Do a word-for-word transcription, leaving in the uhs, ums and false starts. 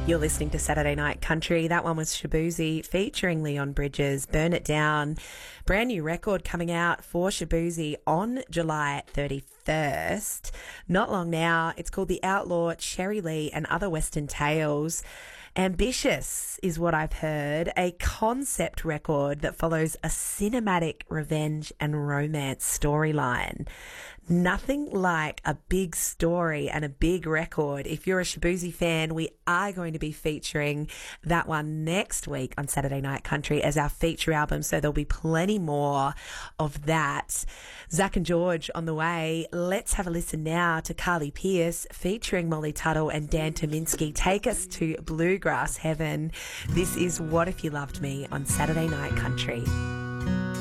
You're listening to Saturday Night Country. That one was Shaboozey featuring Leon Bridges, Burn It Down. Brand new record coming out for Shaboozey on July thirty-first. Not long now. It's called The Outlaw, Cherry Lee and Other Western Tales. Ambitious is what I've heard, a concept record that follows a cinematic revenge and romance storyline. Nothing like a big story and a big record. If you're a Shaboozey fan, we are going to be featuring that one next week on Saturday Night Country as our feature album, so there'll be plenty more of that. Zach and George on the way. Let's have a listen now to Carly Pearce featuring Molly Tuttle and Dan Tominski. Take us to bluegrass heaven. This is What If You Loved Me on Saturday Night Country.